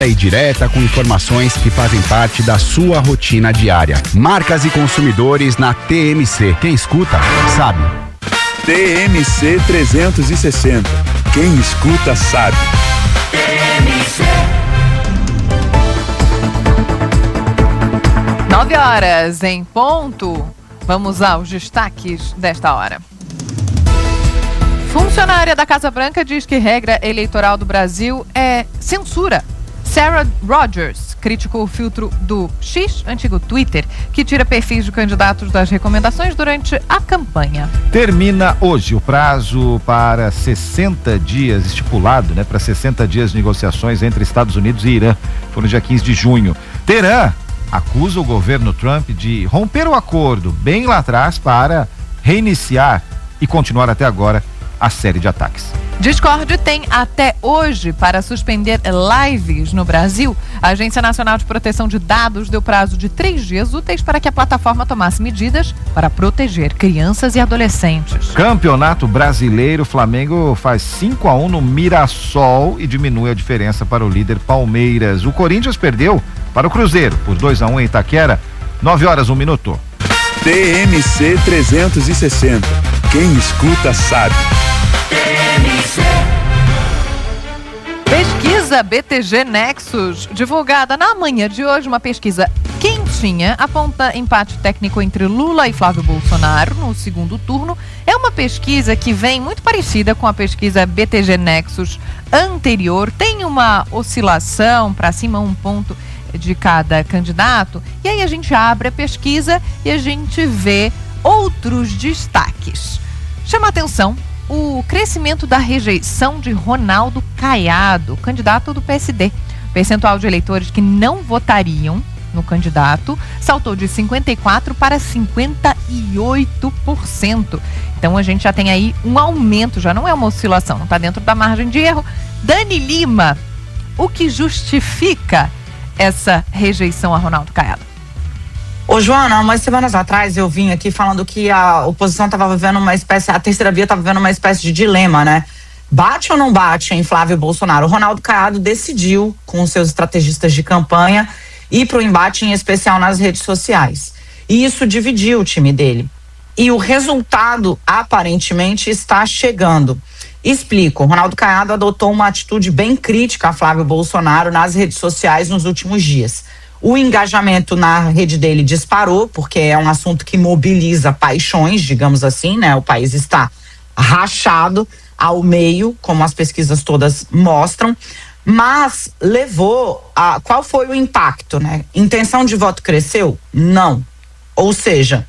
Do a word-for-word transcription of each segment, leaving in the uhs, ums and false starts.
e direta com informações que fazem parte da sua rotina diária. Marcas e consumidores na T M C. Quem escuta, sabe. T M C trezentos e sessenta. Quem escuta, sabe. T M C. Nove horas em ponto. Vamos aos destaques desta hora. Funcionária da Casa Branca diz que regra eleitoral do Brasil é censura. Sarah Rogers criticou o filtro do X, antigo Twitter, que tira perfis de candidatos das recomendações durante a campanha. Termina hoje o prazo para sessenta dias, estipulado, né, para sessenta dias de negociações entre Estados Unidos e Irã. Foi no dia quinze de junho. Teherã acusa o governo Trump de romper o acordo bem lá atrás para reiniciar e continuar até agora a série de ataques. Discord tem até hoje para suspender lives no Brasil. A Agência Nacional de Proteção de Dados deu prazo de três dias úteis para que a plataforma tomasse medidas para proteger crianças e adolescentes. Campeonato Brasileiro, Flamengo faz cinco a um no Mirassol e diminui a diferença para o líder Palmeiras. O Corinthians perdeu para o Cruzeiro por dois a um em Itaquera. Nove horas, um minuto. T M C trezentos e sessenta. Quem escuta, sabe. Pesquisa B T G Nexus, divulgada na manhã de hoje, uma pesquisa quentinha, aponta empate técnico entre Lula e Flávio Bolsonaro no segundo turno. É uma pesquisa que vem muito parecida com a pesquisa B T G Nexus anterior, tem uma oscilação para cima, um ponto de cada candidato, e aí a gente abre a pesquisa e a gente vê outros destaques. Chama atenção o crescimento da rejeição de Ronaldo Caiado, candidato do P S D. O percentual de eleitores que não votariam no candidato saltou de cinquenta e quatro por cento para cinquenta e oito por cento. Então a gente já tem aí um aumento, já não é uma oscilação, não está dentro da margem de erro. Dani Lima, o que justifica essa rejeição a Ronaldo Caiado? Ô, Joana, umas semanas atrás eu vim aqui falando que a oposição estava vivendo uma espécie, a terceira via estava vivendo uma espécie de dilema, né? Bate ou não bate em Flávio Bolsonaro? O Ronaldo Caiado decidiu, com os seus estrategistas de campanha, ir para o embate, em especial nas redes sociais. E isso dividiu o time dele. E o resultado, aparentemente, está chegando. Explico. O Ronaldo Caiado adotou uma atitude bem crítica a Flávio Bolsonaro nas redes sociais nos últimos dias. O engajamento na rede dele disparou, porque é um assunto que mobiliza paixões, digamos assim, né? O país está rachado ao meio, como as pesquisas todas mostram, mas levou a... Qual foi o impacto, né? Intenção de voto cresceu? Não. Ou seja,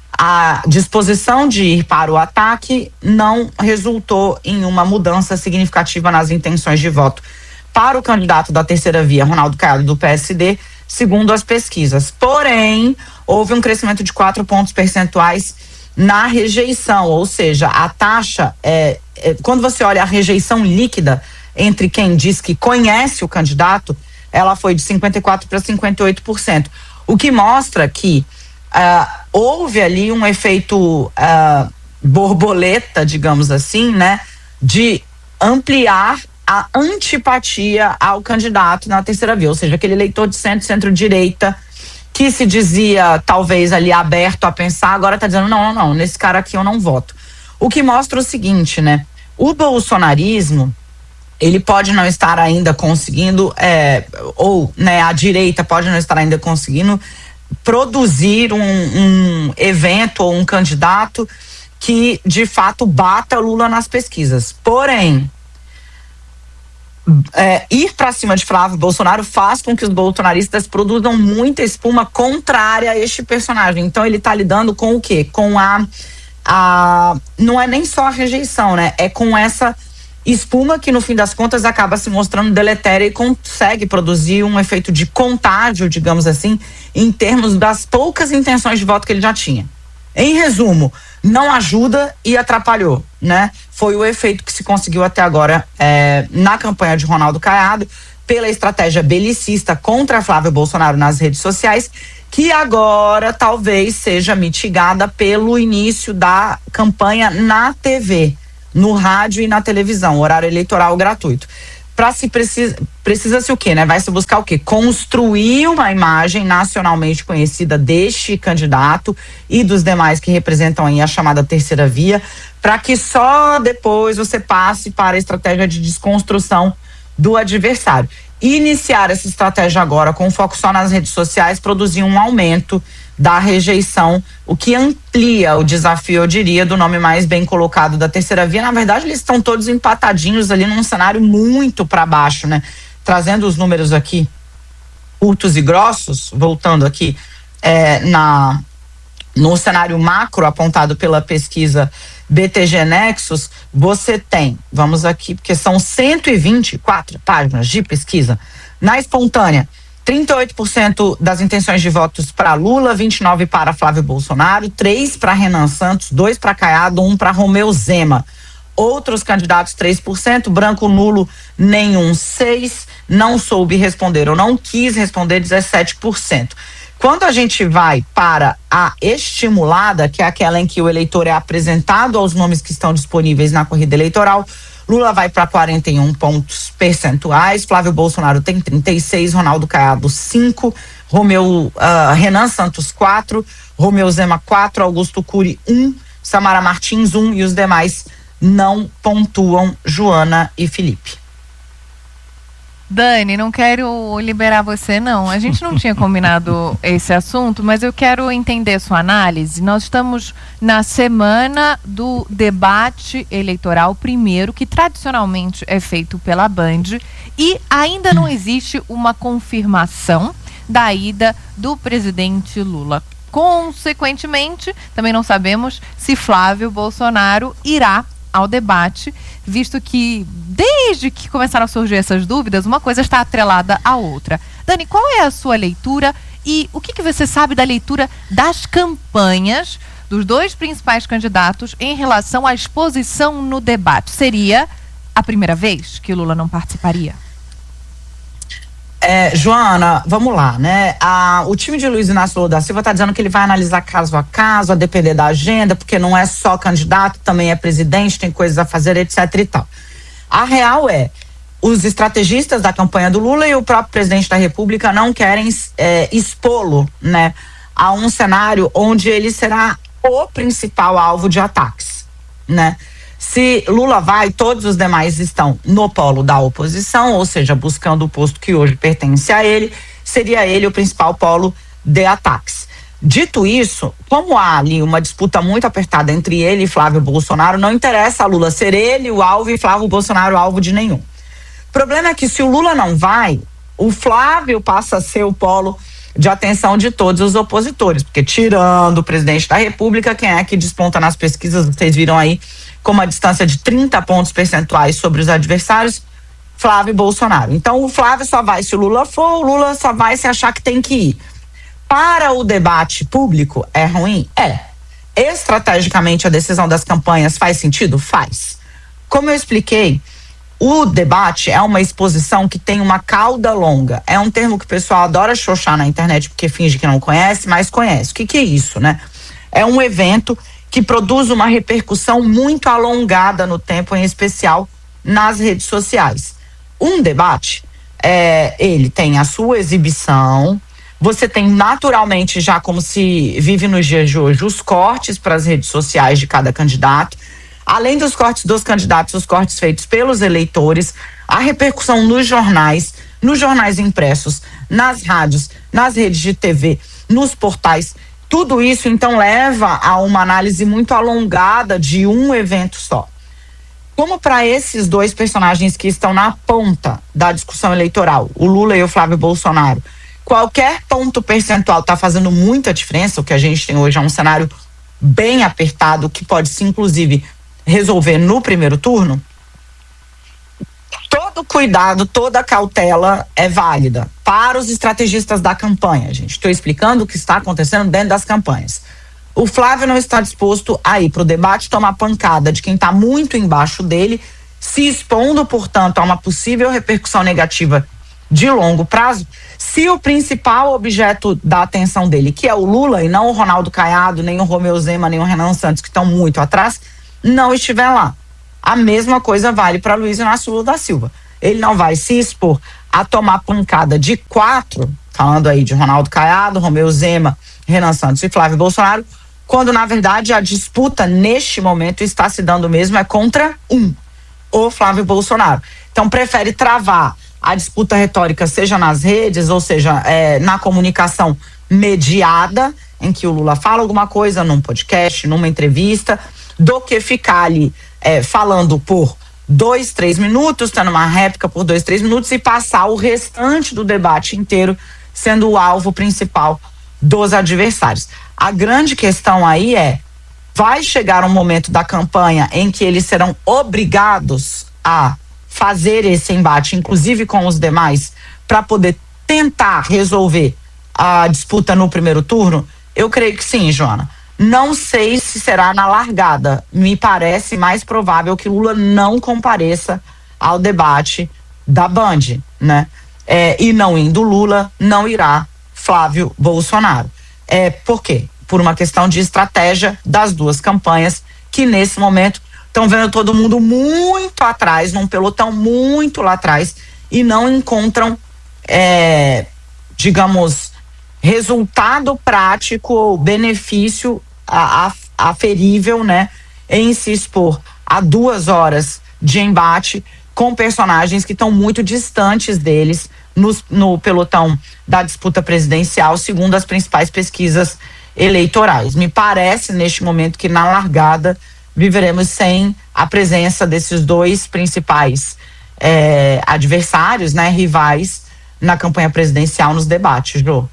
a disposição de ir para o ataque não resultou em uma mudança significativa nas intenções de voto para o candidato da terceira via, Ronaldo Caiado, do P S D, segundo as pesquisas. Porém, houve um crescimento de quatro pontos percentuais na rejeição, ou seja, a taxa, é, é, quando você olha a rejeição líquida entre quem diz que conhece o candidato, ela foi de cinquenta e quatro por cento para cinquenta e oito por cento, o que mostra que uh, houve ali um efeito uh, borboleta, digamos assim, né, de ampliar a antipatia ao candidato na terceira via, ou seja, aquele eleitor de centro, centro-direita, que se dizia talvez ali aberto a pensar, agora está dizendo não, não, não, nesse cara aqui eu não voto. O que mostra o seguinte, né? O bolsonarismo, ele pode não estar ainda conseguindo, é, ou né, a direita pode não estar ainda conseguindo produzir um, um evento ou um candidato que de fato bata Lula nas pesquisas. Porém, É, ir para cima de Flávio Bolsonaro faz com que os bolsonaristas produzam muita espuma contrária a este personagem. Então ele está lidando com o quê? Com a, a... não é nem só a rejeição, né? É com essa espuma que no fim das contas acaba se mostrando deletéria e consegue produzir um efeito de contágio, digamos assim, em termos das poucas intenções de voto que ele já tinha. Em resumo, não ajuda e atrapalhou, né? Foi o efeito que se conseguiu até agora é, na campanha de Ronaldo Caiado, pela estratégia belicista contra Flávio Bolsonaro nas redes sociais, que agora talvez seja mitigada pelo início da campanha na T V, no rádio e na televisão, horário eleitoral gratuito. para se precisa precisa-se o quê, né? Vai se buscar o quê? Construir uma imagem nacionalmente conhecida deste candidato e dos demais que representam aí a chamada terceira via, para que só depois você passe para a estratégia de desconstrução do adversário. Iniciar essa estratégia agora com foco só nas redes sociais produzir um aumento da rejeição, o que amplia o desafio, eu diria, do nome mais bem colocado da terceira via. Na verdade, eles estão todos empatadinhos ali num cenário muito para baixo, né? Trazendo os números aqui, curtos e grossos, voltando aqui é, na, no cenário macro apontado pela pesquisa B T G Nexus, você tem, vamos aqui, porque são cento e vinte e quatro páginas de pesquisa. Na espontânea, trinta e oito por cento das intenções de votos para Lula, vinte e nove por cento para Flávio Bolsonaro, três para Renan Santos, dois para Caiado, um para Romeu Zema. Outros candidatos, três por cento, branco nulo, nenhum, seis por cento, não soube responder ou não quis responder, dezessete por cento. Quando a gente vai para a estimulada, que é aquela em que o eleitor é apresentado aos nomes que estão disponíveis na corrida eleitoral, Lula vai para quarenta e um pontos percentuais, Flávio Bolsonaro tem trinta e seis, Ronaldo Caiado cinco, Romeu, uh, Renan Santos quatro, Romeu Zema quatro, Augusto Cury um, Samara Martins um e os demais não pontuam, Joana e Felipe. Dani, não quero liberar você, não. A gente não tinha combinado esse assunto, mas eu quero entender sua análise. Nós estamos na semana do debate eleitoral primeiro, que tradicionalmente é feito pela Band, e ainda não existe uma confirmação da ida do presidente Lula. Consequentemente, também não sabemos se Flávio Bolsonaro irá ao debate, visto que desde que começaram a surgir essas dúvidas, uma coisa está atrelada à outra. Dani, qual é a sua leitura e o que, que você sabe da leitura das campanhas dos dois principais candidatos em relação à exposição no debate? Seria a primeira vez que Lula não participaria? É, Joana, vamos lá, né? A, o time de Luiz Inácio Lula da Silva está dizendo que ele vai analisar caso a caso, a depender da agenda, porque não é só candidato, também é presidente, tem coisas a fazer, etc e tal. A real é, os estrategistas da campanha do Lula e o próprio presidente da República não querem é, expô-lo, né, a um cenário onde ele será o principal alvo de ataques, né? Se Lula vai, todos os demais estão no polo da oposição, ou seja, buscando o posto que hoje pertence a ele, seria ele o principal polo de ataques. Dito isso, como há ali uma disputa muito apertada entre ele e Flávio Bolsonaro, não interessa a Lula ser ele o alvo e Flávio Bolsonaro o alvo de nenhum. O problema é que se o Lula não vai, o Flávio passa a ser o polo de atenção de todos os opositores, porque tirando o presidente da República, quem é que desponta nas pesquisas, vocês viram aí, com uma distância de trinta pontos percentuais sobre os adversários, Flávio Bolsonaro. Então o Flávio só vai se o Lula for, o Lula só vai se achar que tem que ir. Para o debate público, é ruim? É. Estrategicamente, a decisão das campanhas faz sentido? Faz. Como eu expliquei, o debate é uma exposição que tem uma cauda longa. É um termo que o pessoal adora xoxar na internet porque finge que não conhece, mas conhece. O que, que é isso, né? É um evento que produz uma repercussão muito alongada no tempo, em especial nas redes sociais. Um debate, é, ele tem a sua exibição, você tem naturalmente, já como se vive nos dias de hoje, os cortes para as redes sociais de cada candidato, além dos cortes dos candidatos, os cortes feitos pelos eleitores, a repercussão nos jornais, nos jornais impressos, nas rádios, nas redes de T V, nos portais. Tudo isso, então, leva a uma análise muito alongada de um evento só. Como para esses dois personagens que estão na ponta da discussão eleitoral, o Lula e o Flávio Bolsonaro, qualquer ponto percentual está fazendo muita diferença. O que a gente tem hoje é um cenário bem apertado, que pode se, inclusive, resolver no primeiro turno. Todo cuidado, toda cautela é válida para os estrategistas da campanha, gente. Estou explicando o que está acontecendo dentro das campanhas. O Flávio não está disposto a ir para o debate tomar pancada de quem está muito embaixo dele, se expondo, portanto, a uma possível repercussão negativa de longo prazo, se o principal objeto da atenção dele, que é o Lula e não o Ronaldo Caiado, nem o Romeu Zema, nem o Renan Santos, que estão muito atrás, não estiver lá. A mesma coisa vale para Luiz Inácio Lula da Silva. ele não vai se expor a tomar pancada de quatro, falando aí de Ronaldo Caiado, Romeu Zema, Renan Santos e Flávio Bolsonaro, quando na verdade a disputa neste momento está se dando mesmo é contra um, o Flávio Bolsonaro. Então prefere travar a disputa retórica, seja nas redes, ou seja, é, na comunicação mediada, em que o Lula fala alguma coisa num podcast, numa entrevista, do que ficar ali é, falando por dois, três minutos, tendo uma réplica por dois, três minutos e passar o restante do debate inteiro sendo o alvo principal dos adversários. A grande questão aí é, vai chegar um momento da campanha em que eles serão obrigados a fazer esse embate, inclusive com os demais, para poder tentar resolver a disputa no primeiro turno? Eu creio que sim, Joana. Não sei se será na largada. Me parece mais provável que Lula não compareça ao debate da Band, né? É, e não indo Lula, não irá Flávio Bolsonaro. É, por quê? Por uma questão de estratégia das duas campanhas, que nesse momento estão vendo todo mundo muito atrás, num pelotão muito lá atrás, e não encontram, é, digamos, resultado prático ou benefício a, a, aferível, né, em se expor a duas horas de embate com personagens que estão muito distantes deles no, no pelotão da disputa presidencial, segundo as principais pesquisas eleitorais. Me parece, neste momento, que na largada viveremos sem a presença desses dois principais é, adversários, né, rivais, na campanha presidencial, nos debates, Jô.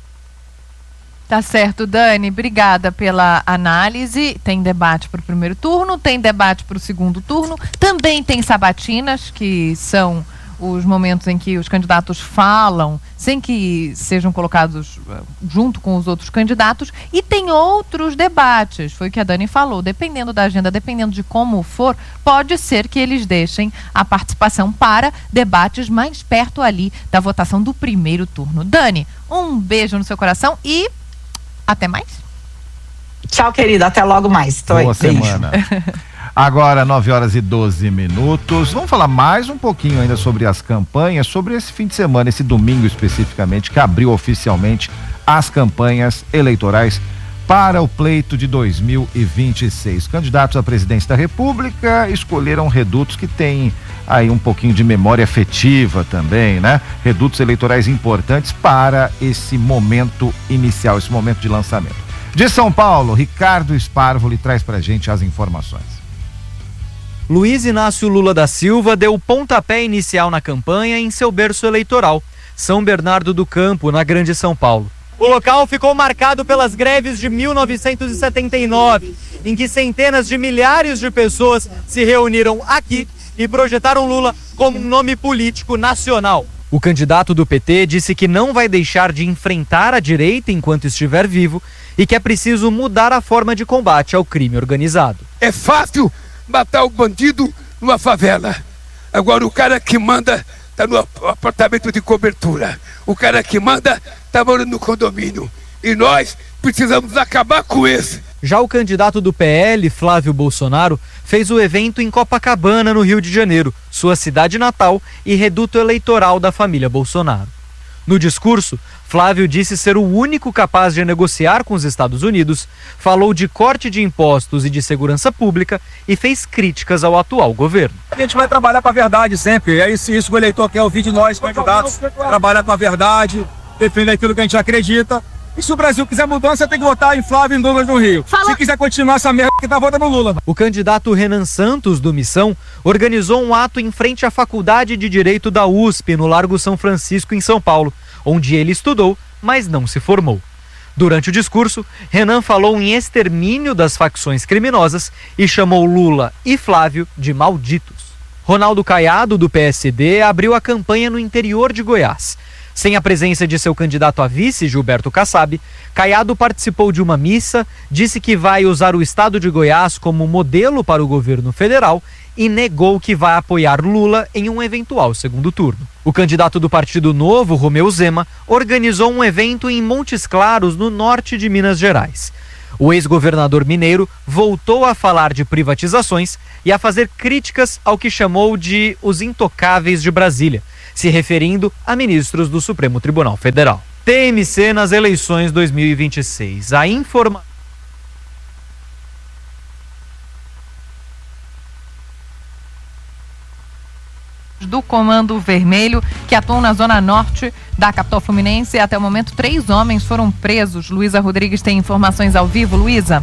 Tá certo, Dani, obrigada pela análise. Tem debate para o primeiro turno, tem debate para o segundo turno, também tem sabatinas, que são os momentos em que os candidatos falam sem que sejam colocados junto com os outros candidatos, e tem outros debates, foi o que a Dani falou, dependendo da agenda, dependendo de como for, pode ser que eles deixem a participação para debates mais perto ali da votação do primeiro turno. Dani, um beijo no seu coração e até mais. Tchau, querida, até logo mais. Tô Boa aí. semana. Agora, nove horas e doze minutos. Vamos falar mais um pouquinho ainda sobre as campanhas, sobre esse fim de semana, esse domingo especificamente, que abriu oficialmente as campanhas eleitorais para o pleito de dois mil e vinte e seis. Candidatos à presidência da República escolheram redutos que têm aí um pouquinho de memória afetiva também, né? Redutos eleitorais importantes para esse momento inicial, esse momento de lançamento. De São Paulo, Ricardo Sparvoli traz pra gente as informações. Luiz Inácio Lula da Silva deu o pontapé inicial na campanha em seu berço eleitoral, São Bernardo do Campo, na Grande São Paulo. O local ficou marcado pelas greves de mil novecentos e setenta e nove, em que centenas de milhares de pessoas se reuniram aqui e projetaram Lula como um nome político nacional. O candidato do P T disse que não vai deixar de enfrentar a direita enquanto estiver vivo e que é preciso mudar a forma de combate ao crime organizado. É fácil matar o bandido numa favela. Agora o cara que manda tá no apartamento de cobertura. O cara que manda tá morando no condomínio. E nós precisamos acabar com esse. Já o candidato do P L, Flávio Bolsonaro, fez o evento em Copacabana, no Rio de Janeiro, sua cidade natal e reduto eleitoral da família Bolsonaro. No discurso, Flávio disse ser o único capaz de negociar com os Estados Unidos, falou de corte de impostos e de segurança pública e fez críticas ao atual governo. A gente vai trabalhar com a verdade sempre, é isso, isso que o eleitor quer ouvir de nós, candidatos, trabalhar com a verdade, defender aquilo que a gente acredita. E se o Brasil quiser mudança, tem que votar em Flávio e em Douglas no Rio. Fala. Se quiser continuar essa merda, que tá votando no Lula. O candidato Renan Santos, do Missão, organizou um ato em frente à Faculdade de Direito da U S P, no Largo São Francisco, em São Paulo, onde ele estudou, mas não se formou. Durante o discurso, Renan falou em extermínio das facções criminosas e chamou Lula e Flávio de malditos. Ronaldo Caiado, do P S D, abriu a campanha no interior de Goiás. Sem a presença de seu candidato a vice, Gilberto Kassab, Caiado participou de uma missa, disse que vai usar o estado de Goiás como modelo para o governo federal e negou que vai apoiar Lula em um eventual segundo turno. O candidato do Partido Novo, Romeu Zema, organizou um evento em Montes Claros, no norte de Minas Gerais. O ex-governador mineiro voltou a falar de privatizações e a fazer críticas ao que chamou de os intocáveis de Brasília, se referindo a ministros do Supremo Tribunal Federal. T M C nas eleições dois mil e vinte e seis. A informação do Comando Vermelho, que atuam na zona norte da capital fluminense. Até o momento, três homens foram presos. Luísa Rodrigues tem informações ao vivo. Luísa.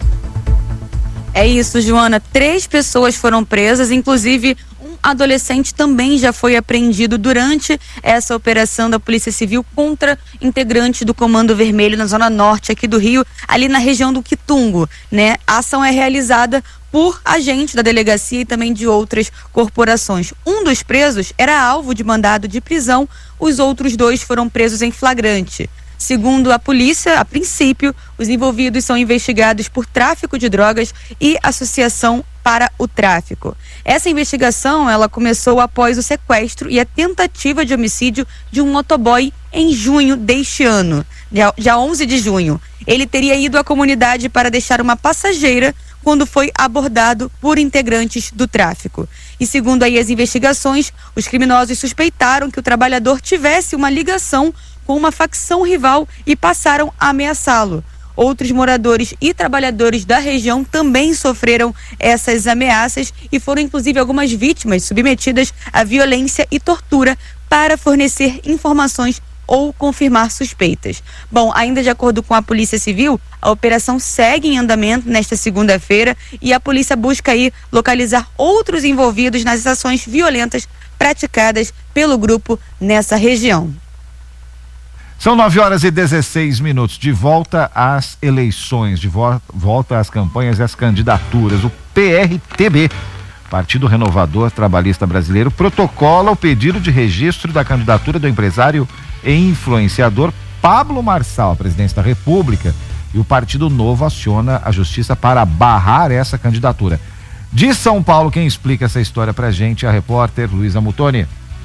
É isso, Joana. Três pessoas foram presas, inclusive um adolescente também já foi apreendido durante essa operação da Polícia Civil contra integrantes do Comando Vermelho na zona norte aqui do Rio, ali na região do Quitungo, né? A ação é realizada por agentes da delegacia e também de outras corporações. Um dos presos era alvo de mandado de prisão, os outros dois foram presos em flagrante. Segundo a polícia, a princípio, os envolvidos são investigados por tráfico de drogas e associação para o tráfico. Essa investigação, ela começou após o sequestro e a tentativa de homicídio de um motoboy em junho deste ano, dia, dia onze de junho. Ele teria ido à comunidade para deixar uma passageira quando foi abordado por integrantes do tráfico. E segundo aí as investigações, os criminosos suspeitaram que o trabalhador tivesse uma ligação com uma facção rival e passaram a ameaçá-lo. Outros moradores e trabalhadores da região também sofreram essas ameaças e foram inclusive algumas vítimas submetidas à violência e tortura para fornecer informações ou confirmar suspeitas. Bom, ainda de acordo com a Polícia Civil, a operação segue em andamento nesta segunda-feira e a polícia busca aí localizar outros envolvidos nas ações violentas praticadas pelo grupo nessa região. São nove horas e dezesseis minutos, de volta às eleições, de vo- volta às campanhas e às candidaturas. O P R T B, Partido Renovador Trabalhista Brasileiro, protocola o pedido de registro da candidatura do empresário e influenciador Pablo Marçal à presidência da República, e o Partido Novo aciona a justiça para barrar essa candidatura. De São Paulo, quem explica essa história pra gente é a repórter Luísa Mutoni.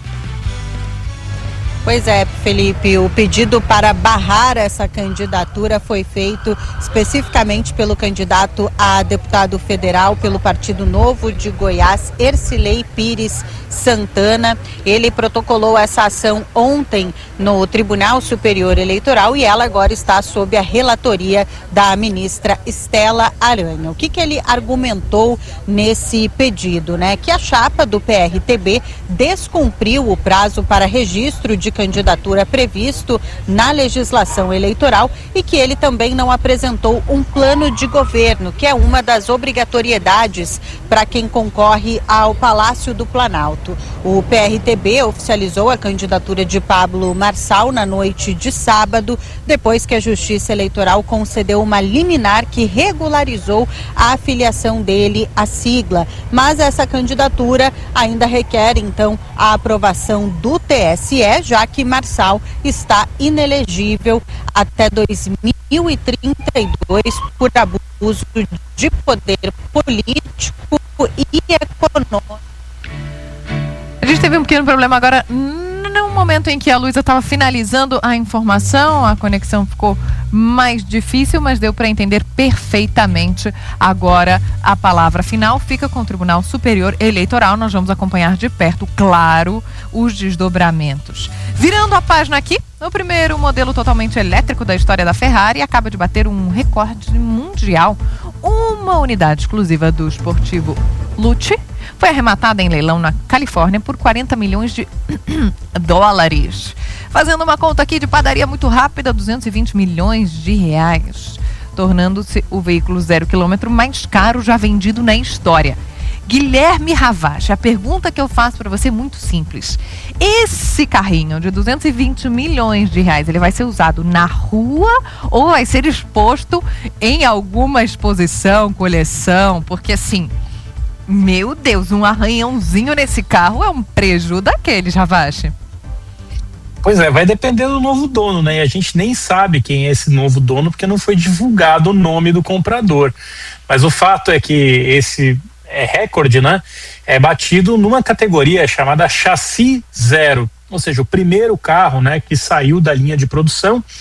Pois é, Felipe, o pedido para barrar essa candidatura foi feito especificamente pelo candidato a deputado federal pelo Partido Novo de Goiás, Ercilei Pires Santana. Ele protocolou essa ação ontem no Tribunal Superior Eleitoral e ela agora está sob a relatoria da ministra Estela Aranha. O que que ele argumentou nesse pedido, né? Que a chapa do P R T B descumpriu o prazo para registro de candidatura previsto na legislação eleitoral e que ele também não apresentou um plano de governo, que é uma das obrigatoriedades para quem concorre ao Palácio do Planalto. O P R T B oficializou a candidatura de Pablo Marçal na noite de sábado, depois que a Justiça Eleitoral concedeu uma liminar que regularizou a afiliação dele à sigla. Mas essa candidatura ainda requer, então, a aprovação do T S E, já que Marçal está inelegível até dois mil e trinta e dois por abuso de poder político e econômico. A gente teve um pequeno problema agora no momento em que a Luísa estava finalizando a informação, a conexão ficou mais difícil, mas deu para entender perfeitamente. Agora a palavra final fica com o Tribunal Superior Eleitoral. Nós vamos acompanhar de perto, claro, os desdobramentos. Virando a página aqui, o primeiro modelo totalmente elétrico da história da Ferrari acaba de bater um recorde mundial. Uma unidade exclusiva do esportivo Lucci foi arrematada em leilão na Califórnia por quarenta milhões de dólares. Fazendo uma conta aqui de padaria muito rápida, duzentos e vinte milhões de reais, tornando-se o veículo zero quilômetro mais caro já vendido na história. Guilherme Ravache, a pergunta que eu faço para você é muito simples. Esse carrinho de duzentos e vinte milhões de reais, ele vai ser usado na rua ou vai ser exposto em alguma exposição, coleção? Porque assim, meu Deus, um arranhãozinho nesse carro é um preju daqueles, Ravache. Pois é, vai depender do novo dono, né? E a gente nem sabe quem é esse novo dono porque não foi divulgado o nome do comprador. Mas o fato é que esse é recorde, né? É batido numa categoria chamada chassi zero, ou seja, o primeiro carro, né, que saiu da linha de produção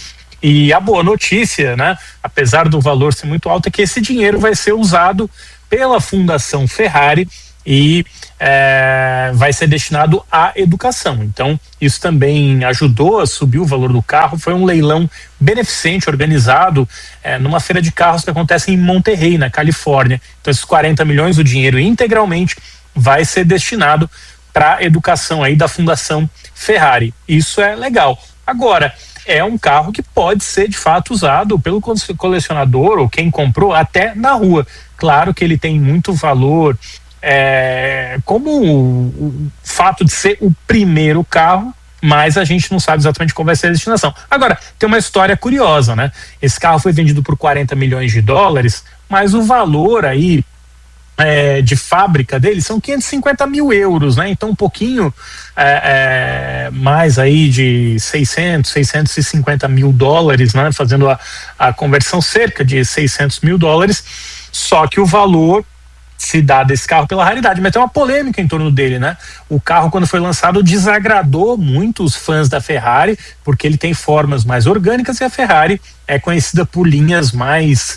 E a boa notícia, né, apesar do valor ser muito alto, é que esse dinheiro vai ser usado pela Fundação Ferrari e é, vai ser destinado à educação. Então, isso também ajudou a subir o valor do carro. Foi um leilão beneficente organizado é, numa feira de carros que acontece em Monterrey, na Califórnia. Então, esses quarenta milhões, o dinheiro integralmente vai ser destinado para a educação aí da Fundação Ferrari. Isso é legal. Agora, é um carro que pode ser de fato usado pelo colecionador ou quem comprou até na rua. Claro que ele tem muito valor, é, como o, o fato de ser o primeiro carro, mas a gente não sabe exatamente qual vai ser a destinação. Agora, tem uma história curiosa, né? Esse carro foi vendido por quarenta milhões de dólares, mas o valor aí É, de fábrica dele são quinhentos e cinquenta mil euros, né? Então um pouquinho é, é, mais aí de seiscentos, seiscentos e cinquenta mil dólares, né? Fazendo a, a conversão, cerca de seiscentos mil dólares, só que o valor se dá desse carro pela raridade, mas tem uma polêmica em torno dele, né? O carro, quando foi lançado, desagradou muito os fãs da Ferrari, porque ele tem formas mais orgânicas e a Ferrari é conhecida por linhas mais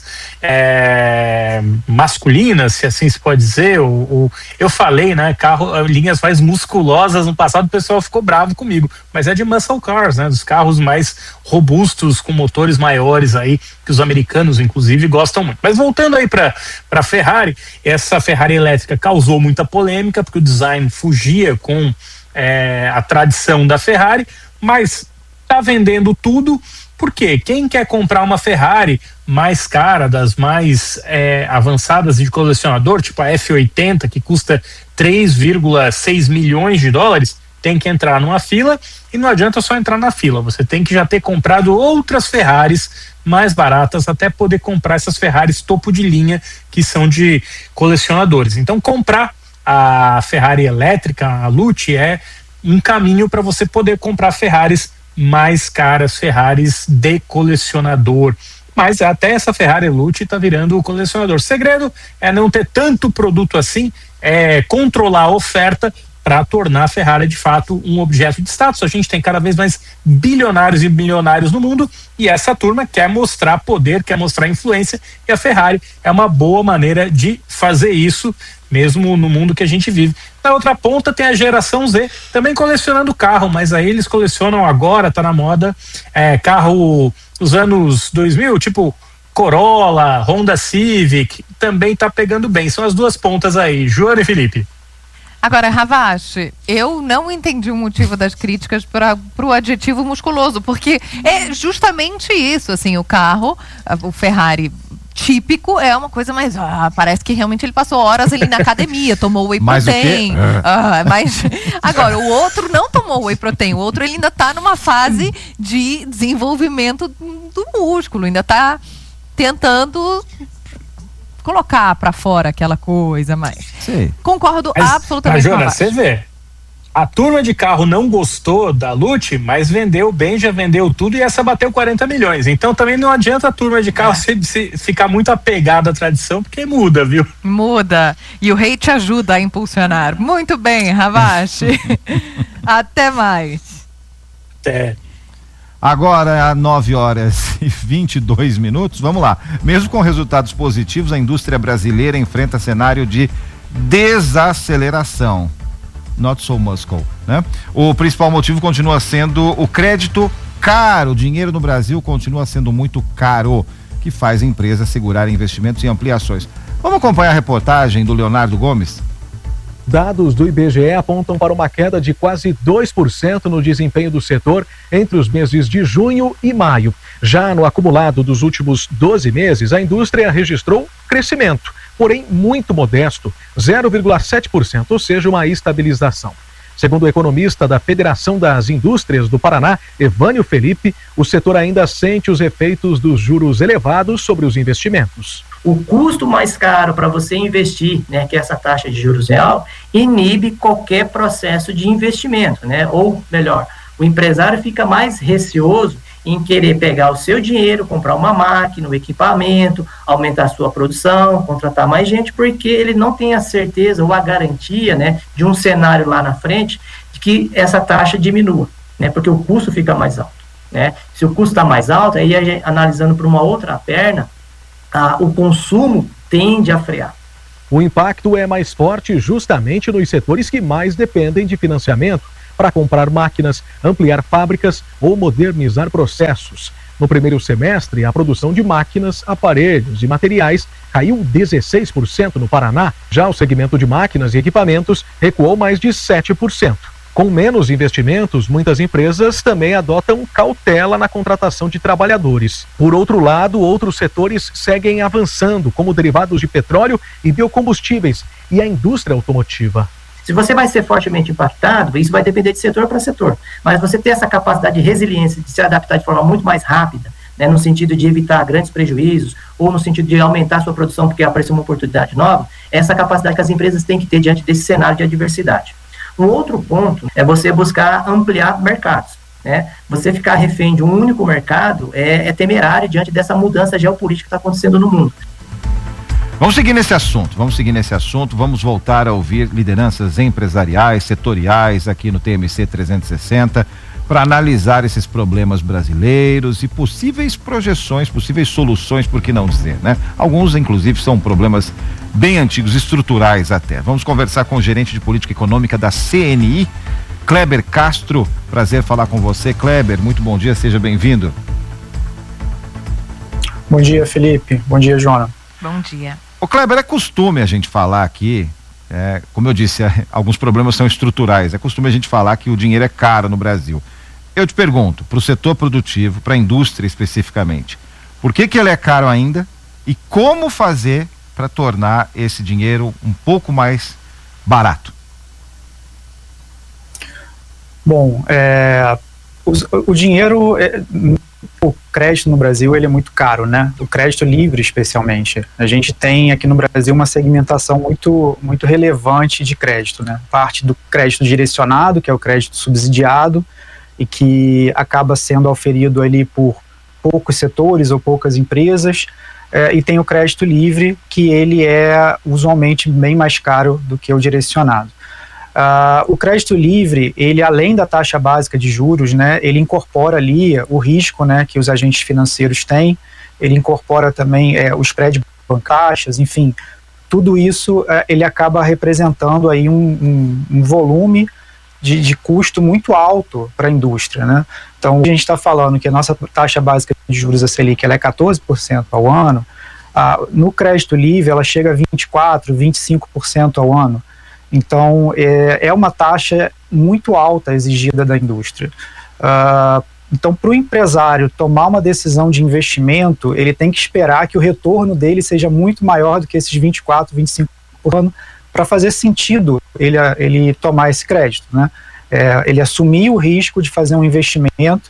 é, masculinas, se assim se pode dizer. O, o, eu falei, né, carro, linhas mais musculosas no passado, o pessoal ficou bravo comigo, mas é de muscle cars, né, dos carros mais robustos, com motores maiores aí, que os americanos inclusive gostam muito. Mas voltando aí para para Ferrari, essa Ferrari elétrica causou muita polêmica, porque o design fugia com é, a tradição da Ferrari, mas tá vendendo tudo. Por quê? Quem quer comprar uma Ferrari mais cara, das mais é, avançadas de colecionador, tipo a F oitenta, que custa três vírgula seis milhões de dólares, tem que entrar numa fila, e não adianta só entrar na fila, você tem que já ter comprado outras Ferraris mais baratas até poder comprar essas Ferraris topo de linha, que são de colecionadores. Então, comprar a Ferrari elétrica, a Lucci, é um caminho para você poder comprar Ferraris mais caras, Ferraris de colecionador. Mas até essa Ferrari Lucci está virando o colecionador. O segredo é não ter tanto produto assim, é controlar a oferta para tornar a Ferrari de fato um objeto de status. A gente tem cada vez mais bilionários e milionários no mundo, e essa turma quer mostrar poder, quer mostrar influência, e a Ferrari é uma boa maneira de fazer isso, mesmo no mundo que a gente vive. Na outra ponta tem a geração Z, também colecionando carro, mas aí eles colecionam agora, tá na moda, é, carro dos anos dois mil, tipo Corolla, Honda Civic, também tá pegando bem. São as duas pontas aí. Joana e Felipe. Agora, Ravache, eu não entendi o motivo das críticas para o adjetivo musculoso, porque é justamente isso, assim, o carro, o Ferrari típico é uma coisa mais, ah, parece que realmente ele passou horas ali na academia, tomou whey protein, ah, mas agora o outro não tomou whey protein, o outro ele ainda está numa fase de desenvolvimento do músculo, ainda está tentando colocar para fora aquela coisa, mas Sim. concordo mas, absolutamente. Mas, Joana, você vê, a turma de carro não gostou da Lucci, mas vendeu bem, já vendeu tudo, e essa bateu quarenta milhões. Então também não adianta a turma de carro é. se, se ficar muito apegada à tradição, porque muda, viu? Muda. E o rei te ajuda a impulsionar. Muito bem, Ravache. Até mais. Até. Agora, às nove horas e vinte e dois minutos, vamos lá. Mesmo com resultados positivos, a indústria brasileira enfrenta cenário de desaceleração. Not so Moscow, né? O principal motivo continua sendo o crédito caro. O dinheiro no Brasil continua sendo muito caro, que faz empresas segurarem investimentos e ampliações. Vamos acompanhar a reportagem do Leonardo Gomes? Dados do I B G E apontam para uma queda de quase dois por cento no desempenho do setor entre os meses de junho e maio. Já no acumulado dos últimos doze meses, a indústria registrou crescimento, porém muito modesto, zero vírgula sete por cento, ou seja, uma estabilização. Segundo o economista da Federação das Indústrias do Paraná, Evânio Felipe, o setor ainda sente os efeitos dos juros elevados sobre os investimentos. O custo mais caro para você investir, né, que é essa taxa de juros real, inibe qualquer processo de investimento, né? Ou melhor, o empresário fica mais receoso em querer pegar o seu dinheiro, comprar uma máquina, um equipamento, aumentar a sua produção, contratar mais gente, porque ele não tem a certeza ou a garantia, né, de um cenário lá na frente de que essa taxa diminua, né, porque o custo fica mais alto. né? Se o custo está mais alto, aí a gente, analisando por uma outra perna, a, o consumo tende a frear. O impacto é mais forte justamente nos setores que mais dependem de financiamento para comprar máquinas, ampliar fábricas ou modernizar processos. No primeiro semestre, a produção de máquinas, aparelhos e materiais caiu dezesseis por cento no Paraná. Já o segmento de máquinas e equipamentos recuou mais de sete por cento. Com menos investimentos, muitas empresas também adotam cautela na contratação de trabalhadores. Por outro lado, outros setores seguem avançando, como derivados de petróleo e biocombustíveis e a indústria automotiva. Se você vai ser fortemente impactado, isso vai depender de setor para setor. Mas você ter essa capacidade de resiliência, de se adaptar de forma muito mais rápida, né, no sentido de evitar grandes prejuízos, ou no sentido de aumentar a sua produção porque apareceu uma oportunidade nova, é essa capacidade que as empresas têm que ter diante desse cenário de adversidade. Um outro ponto é você buscar ampliar mercados, né? Você ficar refém de um único mercado é, é temerário diante dessa mudança geopolítica que está acontecendo no mundo. Vamos seguir nesse assunto, vamos seguir nesse assunto, vamos voltar a ouvir lideranças empresariais, setoriais aqui no T M C trezentos e sessenta para analisar esses problemas brasileiros e possíveis projeções, possíveis soluções, por que não dizer, né? Alguns, inclusive, são problemas bem antigos, estruturais até. Vamos conversar com o gerente de política econômica da C N I, Kleber Castro. Prazer falar com você, Kleber. Muito bom dia, seja bem-vindo. Bom dia, Felipe. Bom dia, Joana. Bom dia. Ô Kleber, é costume a gente falar aqui, é, como eu disse, é, alguns problemas são estruturais, é costume a gente falar que o dinheiro é caro no Brasil. Eu te pergunto, para o setor produtivo, para a indústria especificamente, por que que ele é caro ainda e como fazer para tornar esse dinheiro um pouco mais barato? Bom, é, o, o dinheiro, é, o crédito no Brasil ele é muito caro, né? O crédito livre especialmente. A gente tem aqui no Brasil uma segmentação muito, muito relevante de crédito, né? Parte do crédito direcionado, que é o crédito subsidiado, e que acaba sendo auferido ali por poucos setores ou poucas empresas, é, e tem o crédito livre, que ele é usualmente bem mais caro do que o direcionado. Uh, o crédito livre, ele além da taxa básica de juros, né, ele incorpora ali o risco, né, que os agentes financeiros têm, ele incorpora também é, o spread bancários, enfim, tudo isso é, ele acaba representando aí um, um, um volume De, de custo muito alto para a indústria, né? Então, a gente está falando que a nossa taxa básica de juros, a Selic, ela é quatorze por cento ao ano, ah, no crédito livre ela chega a vinte e quatro por cento, vinte e cinco por cento ao ano. Então, é, é uma taxa muito alta exigida da indústria. Ah, então, para o empresário tomar uma decisão de investimento, ele tem que esperar que o retorno dele seja muito maior do que esses vinte e quatro, vinte e cinco por cento ao ano, para fazer sentido ele, ele tomar esse crédito, né? É, ele assumir o risco de fazer um investimento,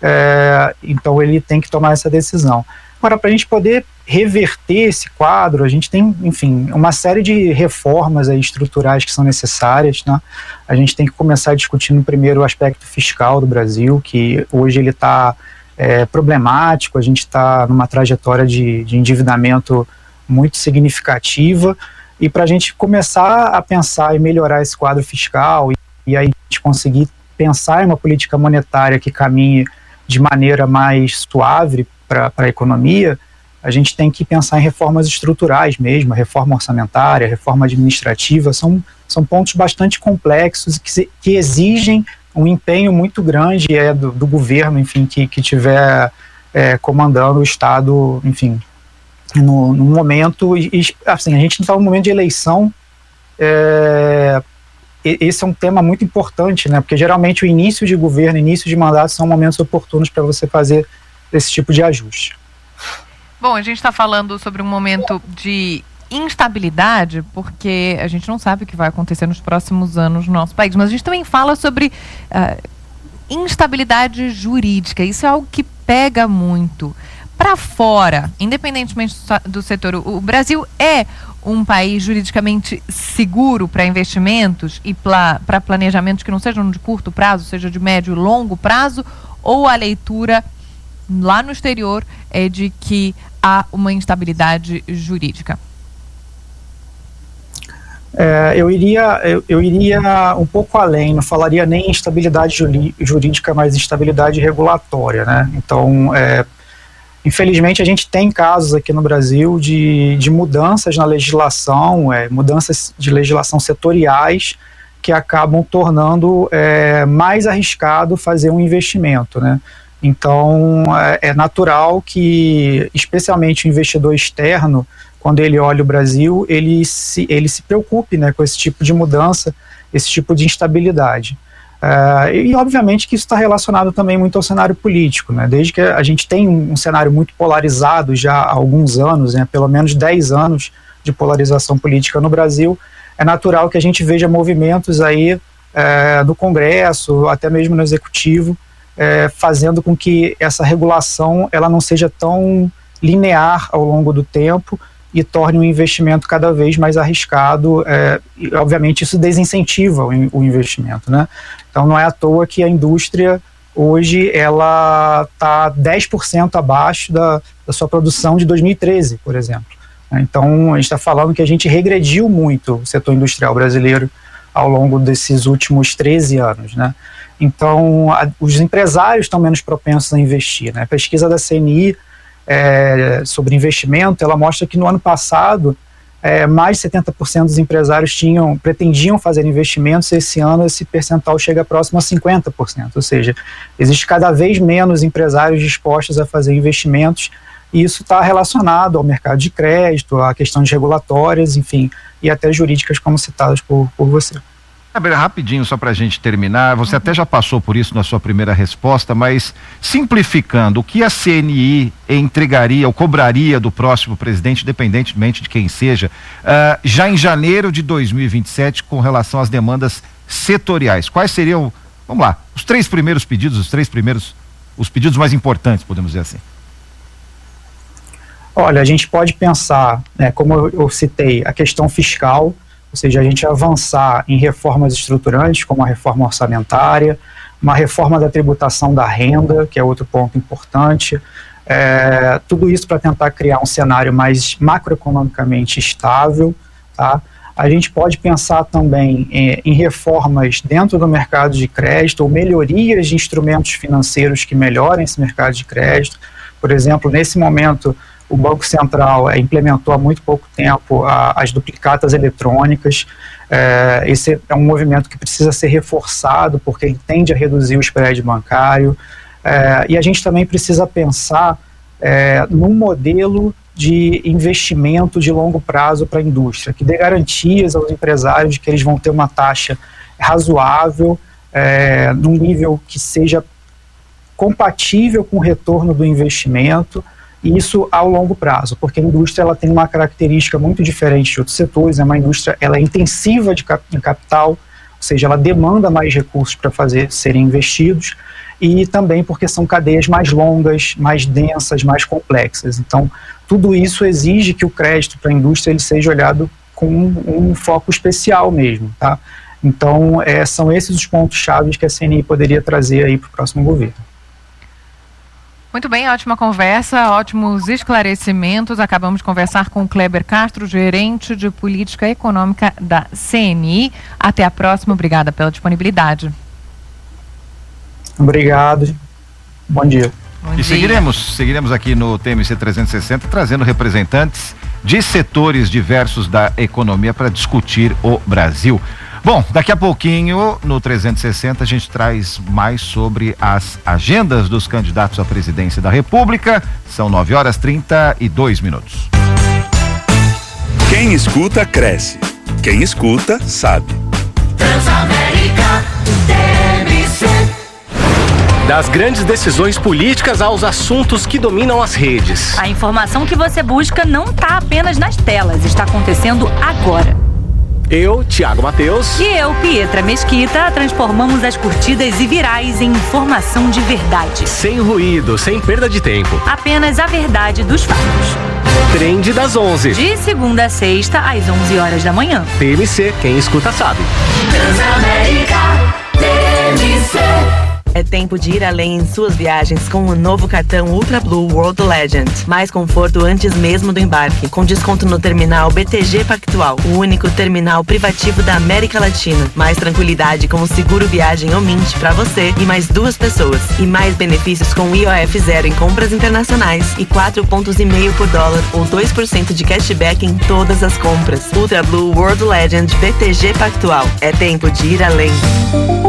é, então ele tem que tomar essa decisão. Agora, para a gente poder reverter esse quadro, a gente tem, enfim, uma série de reformas aí estruturais que são necessárias, né? A gente tem que começar discutindo primeiro o aspecto fiscal do Brasil, que hoje ele está é, problemático, a gente está numa trajetória de, de endividamento muito significativa. E para a gente começar a pensar e melhorar esse quadro fiscal e, e aí a gente conseguir pensar em uma política monetária que caminhe de maneira mais suave para a economia, a gente tem que pensar em reformas estruturais mesmo, reforma orçamentária, reforma administrativa, são, são pontos bastante complexos que, se, que exigem um empenho muito grande é, do, do governo, enfim, que estiver é, comandando o Estado, enfim, No, no momento, e, assim, a gente não está num momento de eleição, é, esse é um tema muito importante, né, porque geralmente o início de governo, início de mandato são momentos oportunos para você fazer esse tipo de ajuste. Bom, a gente está falando sobre um momento de instabilidade, porque a gente não sabe o que vai acontecer nos próximos anos no nosso país, mas a gente também fala sobre uh, instabilidade jurídica, isso é algo que pega muito. Para fora, independentemente do setor, o Brasil é um país juridicamente seguro para investimentos e para planejamentos que não sejam de curto prazo, seja de médio e longo prazo, ou a leitura lá no exterior é de que há uma instabilidade jurídica? É, eu, iria, eu, eu iria um pouco além, não falaria nem instabilidade jurídica, mas instabilidade regulatória, né? Então, é, infelizmente, a gente tem casos aqui no Brasil de, de mudanças na legislação, é, mudanças de legislação setoriais que acabam tornando é, mais arriscado fazer um investimento, né? Então, é, é natural que, especialmente o investidor externo, quando ele olha o Brasil, ele se, ele se preocupe, né, com esse tipo de mudança, esse tipo de instabilidade. Uh, e, obviamente, que isso está relacionado também muito ao cenário político, né? Desde que a gente tem um, um cenário muito polarizado já há alguns anos, né, pelo menos dez anos de polarização política no Brasil, é natural que a gente veja movimentos aí é, do Congresso, até mesmo no Executivo, é, fazendo com que essa regulação ela não seja tão linear ao longo do tempo e torne o investimento cada vez mais arriscado, é, e obviamente isso desincentiva o, o investimento, né? Então não é à toa que a indústria hoje ela está dez por cento abaixo da, da sua produção de dois mil e treze, por exemplo. Então, a gente está falando que a gente regrediu muito o setor industrial brasileiro ao longo desses últimos treze anos, né? Então, a, os empresários estão menos propensos a investir, né? A pesquisa da C N I é, sobre investimento, ela mostra que no ano passado, é, mais de setenta por cento dos empresários tinham, pretendiam fazer investimentos, e esse ano esse percentual chega próximo a cinquenta por cento, ou seja, existe cada vez menos empresários dispostos a fazer investimentos. E isso está relacionado ao mercado de crédito, a questões regulatórias, enfim, e até jurídicas, como citadas por, por você. Rapidinho, só para a gente terminar, você uhum. até já passou por isso na sua primeira resposta, mas simplificando, o que a C N I entregaria ou cobraria do próximo presidente, independentemente de quem seja, uh, já em janeiro de dois mil e vinte e sete, com relação às demandas setoriais? Quais seriam, vamos lá, os três primeiros pedidos, os três primeiros, os pedidos mais importantes, podemos dizer assim? Olha, a gente pode pensar, né, como eu, eu citei, a questão fiscal, ou seja, a gente avançar em reformas estruturantes, como a reforma orçamentária, uma reforma da tributação da renda, que é outro ponto importante, é, tudo isso para tentar criar um cenário mais macroeconomicamente estável, tá? A gente pode pensar também em, em reformas dentro do mercado de crédito, ou melhorias de instrumentos financeiros que melhorem esse mercado de crédito. Por exemplo, nesse momento, o Banco Central é, implementou há muito pouco tempo a, as duplicatas eletrônicas. É, esse é um movimento que precisa ser reforçado, porque ele tende a reduzir o spread bancário. É, e a gente também precisa pensar é, num modelo de investimento de longo prazo para a indústria, que dê garantias aos empresários de que eles vão ter uma taxa razoável, é, num nível que seja compatível com o retorno do investimento, e isso ao longo prazo, porque a indústria ela tem uma característica muito diferente de outros setores, é uma indústria ela é intensiva de cap em capital, ou seja, ela demanda mais recursos para fazer serem investidos, e também porque são cadeias mais longas, mais densas, mais complexas. Então, tudo isso exige que o crédito para a indústria ele seja olhado com um, um foco especial mesmo, tá? Então, é, são esses os pontos chaves que a C N I poderia trazer aí para o próximo governo. Muito bem, ótima conversa, ótimos esclarecimentos. Acabamos de conversar com o Kleber Castro, gerente de política econômica da C N I. Até a próxima, obrigada pela disponibilidade. Obrigado, bom dia. Bom e dia. seguiremos, seguiremos aqui no T M C trezentos e sessenta, trazendo representantes de setores diversos da economia para discutir o Brasil. Bom, daqui a pouquinho, no trezentos e sessenta, a gente traz mais sobre as agendas dos candidatos à presidência da República. São nove horas e trinta e dois minutos. Quem escuta, cresce. Quem escuta, sabe. Transamérica, T M C. Das grandes decisões políticas aos assuntos que dominam as redes. A informação que você busca não está apenas nas telas, está acontecendo agora. Eu, Thiago Mateus. E eu, Pietra Mesquita, transformamos as curtidas e virais em informação de verdade. Sem ruído, sem perda de tempo. Apenas a verdade dos fatos. Trend das onze. De segunda a sexta, às onze horas da manhã. T M C, quem escuta sabe. Transamérica, T M C. É tempo de ir além em suas viagens com o novo cartão Ultra Blue World Legend. Mais conforto antes mesmo do embarque, com desconto no terminal B T G Pactual, o único terminal privativo da América Latina. Mais tranquilidade com o seguro viagem ou Mint para você e mais duas pessoas. E mais benefícios com I O F zero em compras internacionais e quatro pontos e meio por dólar ou dois por cento de cashback em todas as compras. Ultra Blue World Legend B T G Pactual. É tempo de ir além.